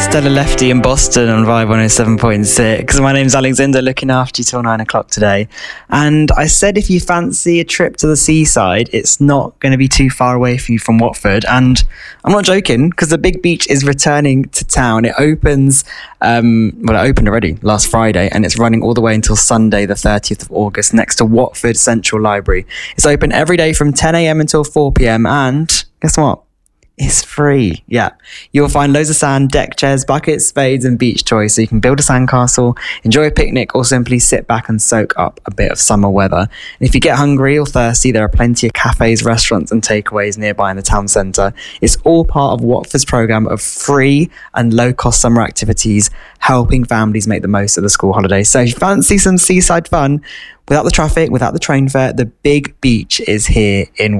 Stella Lefty in Boston on Vibe 107.6. My name's Alexander, looking after you till 9 o'clock today. And I said if you fancy a trip to the seaside, it's not going to be too far away for you from Watford. And I'm not joking, because the Big Beach is returning to town. It opens, it opened already last Friday, and it's running all the way until Sunday, the 30th of August, next to Watford Central Library. It's open every day from 10 a.m. until 4 p.m. And guess what? It's free. Yeah. You'll find loads of sand, deck chairs, buckets, spades and beach toys, so you can build a sandcastle, enjoy a picnic, or simply sit back and soak up a bit of summer weather. And if you get hungry or thirsty, there are plenty of cafes, restaurants and takeaways nearby in the town centre. It's all part of Watford's programme of free and low-cost summer activities, helping families make the most of the school holidays. So if you fancy some seaside fun, without the traffic, without the train fare, the Big Beach is here in